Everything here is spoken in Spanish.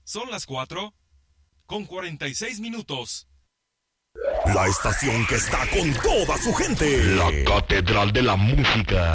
Son las 4:46. La estación que está con toda su gente. La Catedral de la Música.